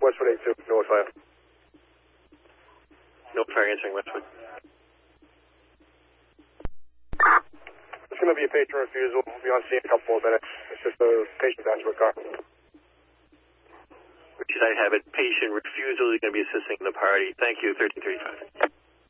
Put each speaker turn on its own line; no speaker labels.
Westwood 82, North Fire.
North Fire answering Westwood.
It's going to be a patient refusal. We'll be on scene in a couple more minutes. It's just a patient down to a car.
Which is, I have it. Patient refusal. You're going to be assisting the party. Thank you, 1335.